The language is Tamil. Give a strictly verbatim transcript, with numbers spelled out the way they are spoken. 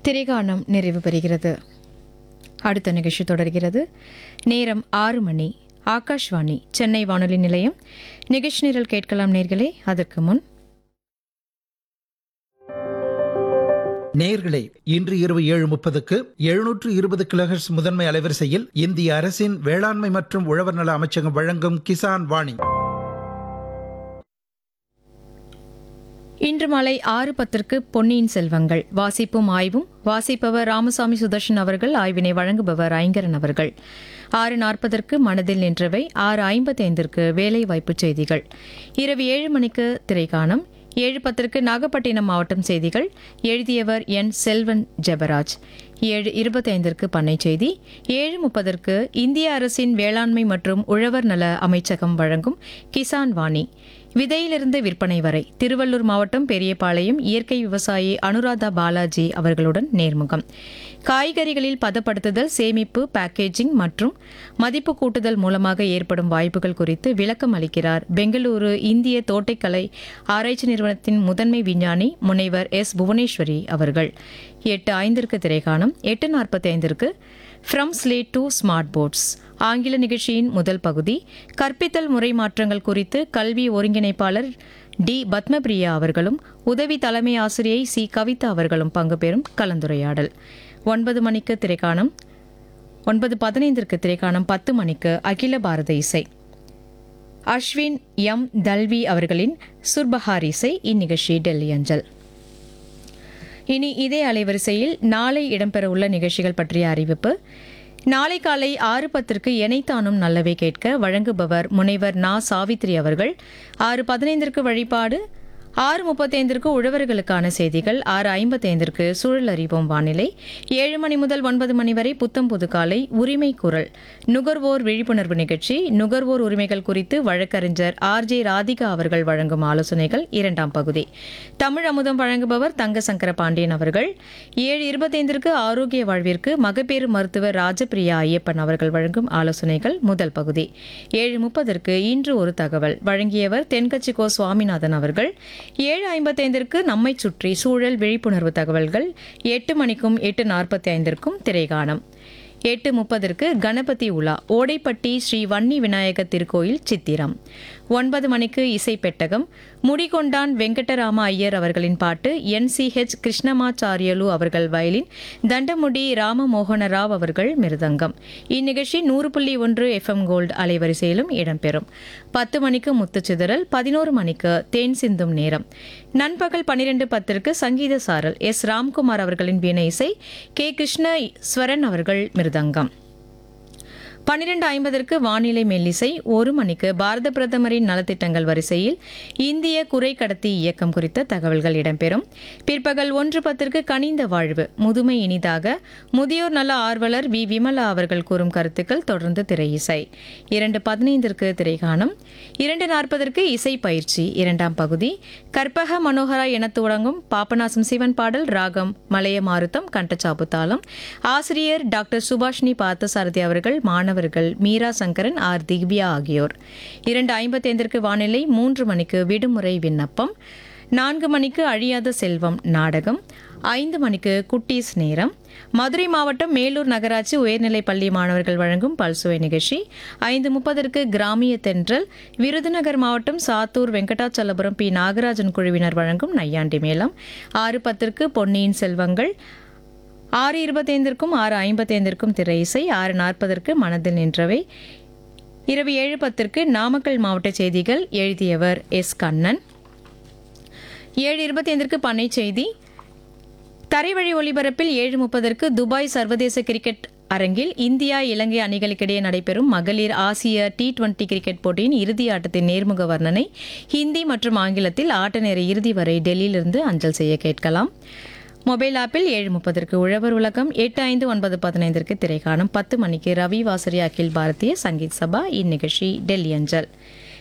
திரைகாணம் நிறைவு பெறுகிறது. அடுத்த நிகழ்ச்சி தொடர்கிறது. நேரம் ஆறு மணி. ஆகாஷ்வாணி சென்னை வானொலி நிலையம். நிகழ்ச்சி நிரல் கேட்கலாம் நேர்களே. அதற்கு முன் நேயர்களே, இன்று இரவு ஏழு முப்பதுக்கு எழுநூற்று இருபது கிலோஹெர்ட்ஸ் முதன்மை அலைவரிசையில் இந்திய அரசின் வேளாண்மை மற்றும் உழவர் நல அமைச்சகம் வழங்கும் கிசான் வாணி. இன்று மாலை ஆறு பத்திற்கு பொன்னியின் செல்வங்கள் வாசிப்பும் ஆய்வும். வாசிப்பவர் ராமசாமி சுதர்ஷன் அவர்கள். ஆய்வினை வழங்குபவர் ஐங்கரன் அவர்கள். ஆறு நாற்பதற்கு மனதில் நின்றவை. ஆறு ஐம்பத்தைந்திற்கு வேலைவாய்ப்பு செய்திகள். இரவு ஏழு மணிக்கு திரைக்காணம். ஏழு பத்திற்கு நாகப்பட்டினம் மாவட்டம் செய்திகள். எழுதியவர் என் செல்வன் ஜெபராஜ். ஏழு இருபத்தைந்திற்கு பண்ணை செய்தி. ஏழு முப்பதற்கு இந்திய அரசின் வேளாண்மை மற்றும் உழவர் நல அமைச்சகம் வழங்கும் கிசான் வாணி. விதையிலிருந்து விற்பனை வரை திருவள்ளூர் மாவட்டம் பெரியபாளையம் இயற்கை விவசாயி அனுராதா பாலாஜி அவர்களுடன் நேர்முகம். காய்கறிகளில் பதப்படுத்துதல், சேமிப்பு, பேக்கேஜிங் மற்றும் மதிப்பு கூட்டுதல் மூலமாக ஏற்படும் வாய்ப்புகள் குறித்து விளக்கம் அளிக்கிறார் பெங்களூரு இந்திய தோட்டக்கலை ஆராய்ச்சி நிறுவனத்தின் முதன்மை விஞ்ஞானி முனைவர் எஸ் புவனேஸ்வரி அவர்கள். எட்டு ஐந்திற்கு திரைக்காணம். எட்டு நாற்பத்தி ஐந்திற்கு from slate to smart ports ஆங்கில நிகழ்ச்சியின் முதல் பகுதி. கற்பித்தல் முறை மாற்றங்கள் குறித்து கல்வி ஒருங்கிணைப்பாளர் டி பத்மபிரியா அவர்களும் உதவி தலைமை ஆசிரியை சி கவிதா அவர்களும் பங்கு பெறும் கலந்துரையாடல். ஒன்பது மணிக்கு திரைக்காணம். ஒன்பது பதினைந்திற்கு திரைக்காணம். பத்து மணிக்கு அகில பாரத இசை. அஸ்வின் எம் தல்வி அவர்களின் சுர்பஹார் இசை. இந்நிகழ்ச்சி டெல்லி அஞ்சல். இனி இதே அலைவரிசையில் நாளை இடம்பெறவுள்ள நிகழ்ச்சிகள் பற்றிய அறிவிப்பு. நாளை காலை ஆறு பத்திற்கு எனைத்தானும் நல்லவே கேட்க வழங்குபவர் முனைவர் நா சாவித்ரி அவர்கள். ஆறு பதினைந்திற்கு வழிபாடு. ஆறு முப்பத்தைந்திற்கு உழவர்களுக்கான செய்திகள். ஆறு ஐம்பத்தைந்திற்கு சூழல் அறிவோம் வானிலை. ஏழு மணி முதல் ஒன்பது மணி வரை புத்தம் புது காலை உரிமை குரல் நுகர்வோர் விழிப்புணர்வு நிகழ்ச்சி. நுகர்வோர் உரிமைகள் குறித்து வழக்கறிஞர் ஆர் ஜே ராதிகா அவர்கள் வழங்கும் ஆலோசனைகள் இரண்டாம் பகுதி. தமிழ் அமுதம் வழங்குபவர் தங்கசங்கர பாண்டியன் அவர்கள். ஏழு இருபத்தைந்திற்கு ஆரோக்கிய வாழ்விற்கு மகப்பேறு மருத்துவர் ராஜபிரியா ஐயப்பன் அவர்கள் வழங்கும் ஆலோசனைகள் முதல் பகுதி. ஏழு முப்பதற்கு இன்று ஒரு தகவல் வழங்கியவர் தென்கட்சி கோ சுவாமிநாதன் அவர்கள். ஏழு ஐம்பத்தைந்திற்கு நம்மை சுற்றி சூழல் விழிப்புணர்வு தகவல்கள். எட்டு மணிக்கும் எட்டு நாற்பத்தி ஐந்திற்கும் திரைகாணம். எட்டு முப்பதற்கு கணபதி உலா ஓடைப்பட்டி ஸ்ரீ வன்னி விநாயக திருக்கோயில் சித்திரம். ஒன்பது மணிக்கு இசை பெட்டகம். முடிகொண்டான் வெங்கடராம ஐயர் அவர்களின் பாட்டு. என் சி ஹெச் கிருஷ்ணமாச்சாரியலு அவர்கள் வயலின். தண்டமுடி ராமமோகன ராவ் அவர்கள் மிருதங்கம். இந்நிகழ்ச்சி நூறு புள்ளி ஒன்று எஃப் எம் கோல்டு அலைவரிசையிலும் இடம்பெறும். பத்து மணிக்கு முத்துச்சிதறல். பதினோரு மணிக்கு தேன் சிந்தும் நேரம். நண்பகல் பனிரெண்டு பத்திற்கு சங்கீத சாரல். எஸ் ராம்குமார் அவர்களின் வீணை இசை. கே கிருஷ்ணஸ்வரன் அவர்கள் மிருதங்கம். பன்னிரண்டு ஐம்பதற்கு வானிலை மெல்லிசை. ஒரு மணிக்கு பாரத பிரதமரின் நலத்திட்டங்கள் வரிசையில் இந்திய குறை கடத்தி இயக்கம் குறித்த தகவல்கள் இடம்பெறும். பிற்பகல் ஒன்று பத்திற்கு கனிந்த வாழ்வு முதுமை இனிதாக முதியோர் நல ஆர்வலர் வி விமலா அவர்கள் கூறும் கருத்துக்கள். தொடர்ந்து திரை இசை. இரண்டு பதினைந்திற்கு திரைகாணம். இரண்டு நாற்பதற்கு இசை பயிற்சி இரண்டாம் பகுதி. கற்பக மனோகரா என தொடங்கும் பாபநாசம் சிவன் பாடல். ராகம் மலைய மாருத்தம் கண்டச்சாப்பு தாளம். ஆசிரியர் டாக்டர் சுபாஷினி பார்த்தசாரதி அவர்கள். மாணவர்கள் மீரா சங்கரன், ஆர் திவ்யா ஆகியோர். இரண்டு ஐம்பத்தைந்திற்கு வானிலை. மூன்று மணிக்கு விடுமுறை விண்ணப்பம். நான்கு மணிக்கு அழியாத செல்வம் நாடகம். ஐந்து மணிக்கு குட்டீஸ் நேரம். மதுரை மாவட்டம் மேலூர் நகராட்சி உயர்நிலைப் பள்ளி மாணவர்கள் வழங்கும் பல்சுவை நிகழ்ச்சி. ஐந்து முப்பதற்கு கிராமிய தென்றல். விருதுநகர் மாவட்டம் சாத்தூர் வெங்கடாச்சலபுரம் பி நாகராஜன் குழுவினர் வழங்கும் நையாண்டி மேளம். ஆறு பத்திற்கு பொன்னியின் செல்வங்கள். ஆறு இருபத்தைந்திற்கும் ஆறு ஐம்பத்தைந்திற்கும் திரை இசை. ஆறு நாற்பதற்கு மனதில் நின்றவை. இரவு ஏழு பத்திற்கு நாமக்கல் மாவட்ட செய்திகள். எழுதியவர் எஸ் கண்ணன். ஏழு இருபத்தைந்திற்கு பண்ணை செய்தி. தரைவழி ஒலிபரப்பில் ஏழு முப்பதற்கு துபாய் சர்வதேச கிரிக்கெட் அரங்கில் இந்தியா இலங்கை அணிகளுக்கிடையே நடைபெறும் மகளிர் ஆசிய டி டுவெண்டி கிரிக்கெட் போட்டியின் இறுதி ஆட்டத்தின் நேர்முக வர்ணனை ஹிந்தி மற்றும் ஆங்கிலத்தில் ஆட்ட நேர இறுதி வரை டெல்லியிலிருந்து அஞ்சல் செய்ய கேட்கலாம். மொபைல் ஆப்பில் ஏழு முப்பதற்கு உழவர் உலகம். எட்டு ஐந்து ஒன்பது பதினைந்திற்கு திரைக்காணம். பத்து மணிக்கு ரவி வாசரி அகில் பாரதிய சங்கீத் சபா. இந்நிகழ்ச்சி டெல்லி அஞ்சல்.